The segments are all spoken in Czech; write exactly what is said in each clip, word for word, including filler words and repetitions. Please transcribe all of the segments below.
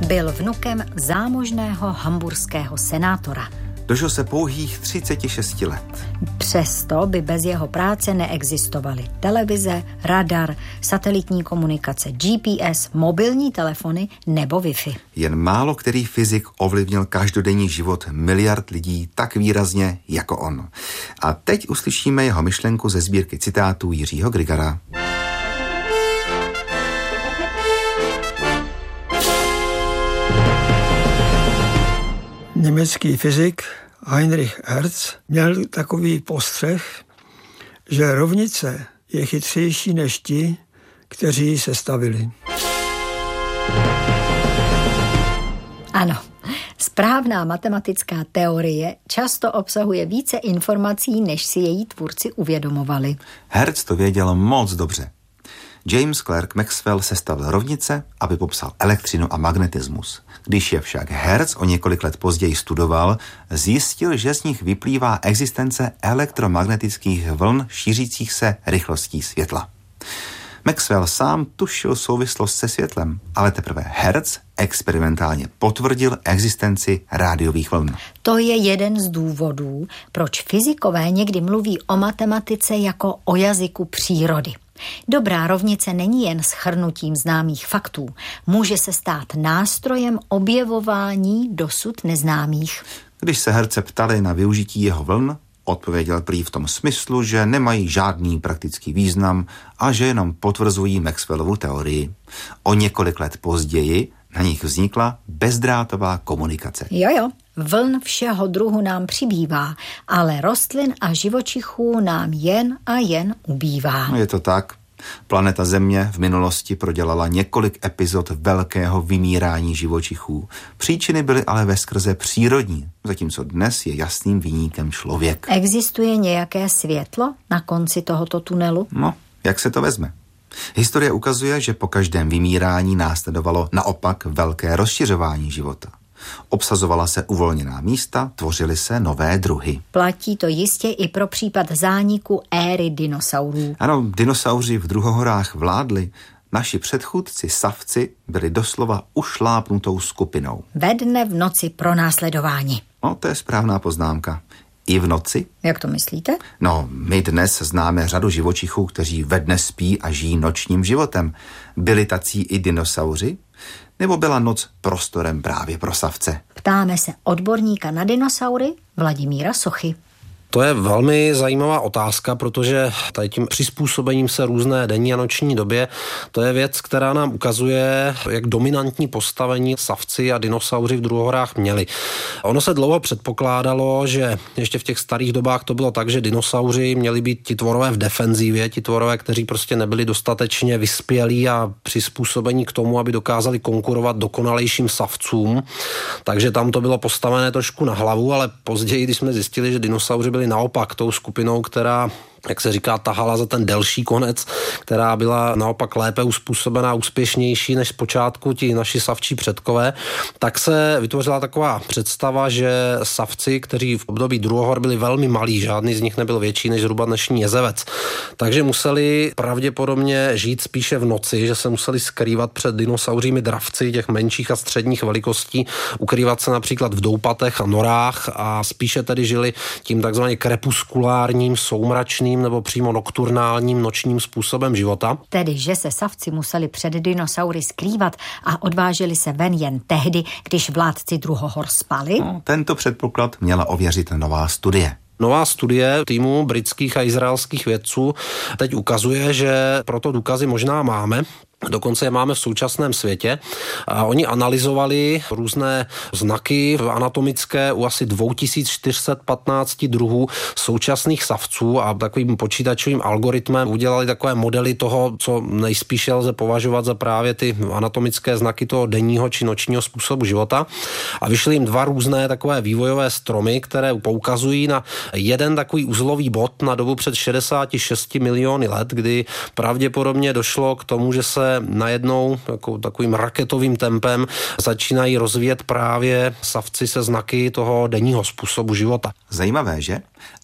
Byl vnukem zámožného hamburského senátora. Dožil se pouhých třicet šest let. Přesto by bez jeho práce neexistovaly televize, radar, satelitní komunikace, G P S, mobilní telefony nebo Wi-Fi. Jen málo který fyzik ovlivnil každodenní život miliard lidí tak výrazně jako on. A teď uslyšíme jeho myšlenku ze sbírky citátů Jiřího Grigara. Německý fyzik Heinrich Hertz měl takový postřeh, že rovnice je chytřejší než ti, kteří ji sestavili. Ano, správná matematická teorie často obsahuje více informací, než si její tvůrci uvědomovali. Hertz to věděl moc dobře. James Clerk Maxwell sestavil rovnice, aby popsal elektřinu a magnetismus. Když je však Hertz o několik let později studoval, zjistil, že z nich vyplývá existence elektromagnetických vln šířících se rychlostí světla. Maxwell sám tušil souvislost se světlem, ale teprve Hertz experimentálně potvrdil existenci rádiových vln. To je jeden z důvodů, proč fyzikové někdy mluví o matematice jako o jazyku přírody. Dobrá rovnice není jen shrnutím známých faktů. Může se stát nástrojem objevování dosud neznámých. Když se Hertze ptali na využití jeho vln, odpověděl prý v tom smyslu, že nemají žádný praktický význam a že jenom potvrzují Maxwellovu teorii. O několik let později na nich vznikla bezdrátová komunikace. Jo, jo. Vln všeho druhu nám přibývá, ale rostlin a živočichů nám jen a jen ubývá. Je to tak. Planeta Země v minulosti prodělala několik epizod velkého vymírání živočichů. Příčiny byly ale veskrze přírodní, zatímco dnes je jasným viníkem člověk. Existuje nějaké světlo na konci tohoto tunelu? No, jak se to vezme? Historie ukazuje, že po každém vymírání následovalo naopak velké rozšiřování života. Obsazovala se uvolněná místa, tvořily se nové druhy. Platí to jistě i pro případ zániku éry dinosaurů. Ano, dinosauři v druhohorách vládli. Naši předchůdci savci byli doslova ušlápnutou skupinou. Ve dne v noci pronásledování. No, to je správná poznámka. I v noci? Jak to myslíte? No, my dnes známe řadu živočichů, kteří ve dne spí a žijí nočním životem. Byli tací i dinosauři? Nebo byla noc prostorem právě pro savce? Ptáme se odborníka na dinosaury Vladimíra Sochy. To je velmi zajímavá otázka, protože tady tím přizpůsobením se různé denní a noční době, to je věc, která nám ukazuje, jak dominantní postavení savci a dinosauři v druhohorách měli. Ono se dlouho předpokládalo, že ještě v těch starých dobách to bylo tak, že dinosauři měli být ti tvorové v defenzívě, ti tvorové, kteří prostě nebyli dostatečně vyspělí a přizpůsobení k tomu, aby dokázali konkurovat dokonalejším savcům. Takže tam to bylo postavené trošku na hlavu, ale později, když jsme zjistili, že dinosauři byli naopak tou skupinou, která, jak se říká, tahala za ten delší konec, která byla naopak lépe uspůsobená, úspěšnější než zpočátku ti naši savčí předkové, tak se vytvořila taková představa, že savci, kteří v období druhohor byli velmi malí, žádný z nich nebyl větší než zhruba dnešní jezevec, takže museli pravděpodobně žít spíše v noci, že se museli skrývat před dinosauřími dravci těch menších a středních velikostí, ukrývat se například v doupatech a norách a spíše tedy žili tím takzvaně krepuskulárním, soumračným nebo přímo nokturnálním nočním způsobem života. Tedy, že se savci museli před dinosaury skrývat a odváželi se ven jen tehdy, když vládci druhohor spali? No, tento předpoklad měla ověřit nová studie. Nová studie týmu britských a izraelských vědců teď ukazuje, že proto důkazy možná máme. Dokonce je máme v současném světě. A oni analyzovali různé znaky anatomické u asi dva tisíce čtyři sta patnáct druhů současných savců a takovým počítačovým algoritmem udělali takové modely toho, co nejspíše lze považovat za právě ty anatomické znaky toho denního či nočního způsobu života. A vyšly jim dva různé takové vývojové stromy, které poukazují na jeden takový uzlový bod na dobu před šedesáti šesti miliony let, kdy pravděpodobně došlo k tomu, že se najednou jako takovým raketovým tempem začínají rozvíjet právě savci se znaky toho denního způsobu života. Zajímavé, že?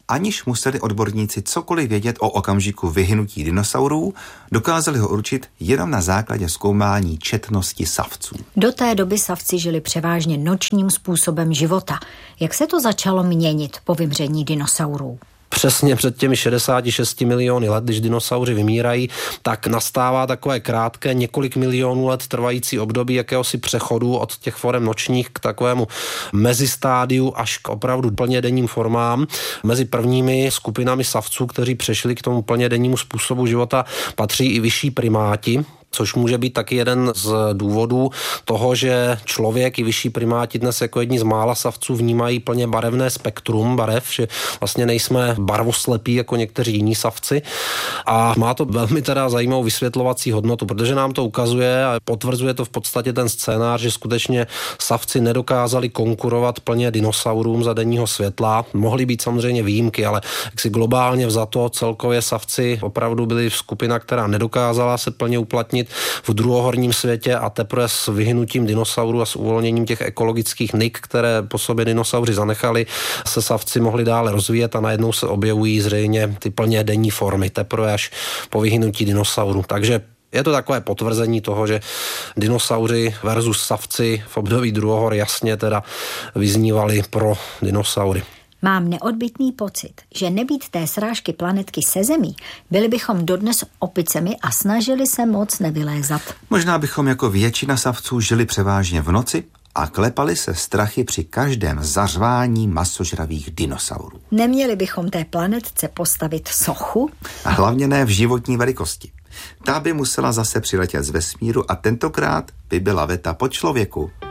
aniž museli odborníci cokoliv vědět o okamžiku vyhynutí dinosaurů, dokázali ho určit jenom na základě zkoumání četnosti savců. Do té doby savci žili převážně nočním způsobem života. Jak se to začalo měnit po vymření dinosaurů? Přesně před těmi šedesáti šesti miliony let, když dinosauři vymírají, tak nastává takové krátké několik milionů let trvající období jakéhosi přechodu od těch forem nočních k takovému mezistádiu až k opravdu plně denním formám. Mezi prvními skupinami savců, kteří přešli k tomu plně dennímu způsobu života, patří i vyšší primáti, což může být taky jeden z důvodů toho, že člověk i vyšší primáti dnes jako jedni z mála savců vnímají plně barevné spektrum barev, že vlastně nejsme barvoslepí jako někteří jiní savci. A má to velmi teda zajímavou vysvětlovací hodnotu, protože nám to ukazuje a potvrzuje to v podstatě ten scénář, že skutečně savci nedokázali konkurovat plně dinosaurům za denního světla. Mohly být samozřejmě výjimky, ale jaksi globálně vzato celkově savci opravdu byli skupina, která nedokázala se plně uplatnit v druhohorním světě a teprve s vyhynutím dinosaurů a s uvolněním těch ekologických nik, které po sobě dinosauři zanechali, se savci mohli dále rozvíjet a najednou se objevují zřejmě ty plně denní formy, teprve až po vyhynutí dinosaurů. Takže je to takové potvrzení toho, že dinosauři versus savci v období druhohor jasně teda vyznívali pro dinosaury. Mám neodbytný pocit, že nebýt té srážky planetky se Zemí, byli bychom dodnes opicemi a snažili se moc nevylézat. Možná bychom jako většina savců žili převážně v noci a klepali se strachy při každém zařvání masožravých dinosaurů. Neměli bychom té planetce postavit sochu? A hlavně ne v životní velikosti. Ta by musela zase přiletět z vesmíru a tentokrát by byla veta po člověku.